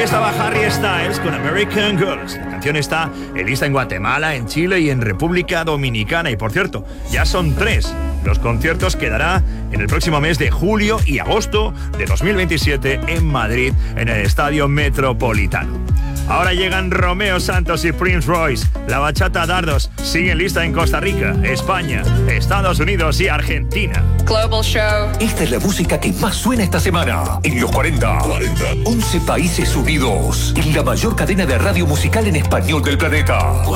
estaba Harry Styles con American Girls. La canción está lista en Guatemala, en Chile y en República Dominicana. Y por cierto, ya son 3 los conciertos que dará en el próximo mes de julio y agosto de 2027 en Madrid, en el Estadio Metropolitano. Ahora llegan Romeo Santos y Prince Royce. La bachata Dardos sigue lista en Costa Rica, España, Estados Unidos y Argentina. Global Show. Esta es la música que más suena esta semana. En los 40. 11 países unidos. En la mayor cadena de radio musical en español del planeta.